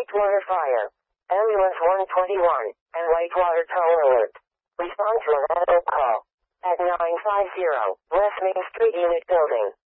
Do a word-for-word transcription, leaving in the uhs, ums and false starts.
Whitewater Fire. Ambulance one twenty-one, and Whitewater Tow Alert. Respond to an auto call at nine five zero West Main Street Unit Building.